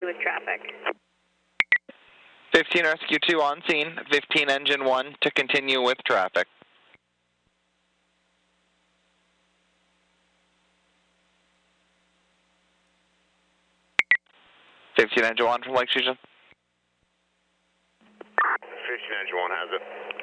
with traffic. 15 Rescue 2 on scene, 15 Engine 1 to continue with traffic. Engine 1 from Lake Station. 15 Engine 1 has it.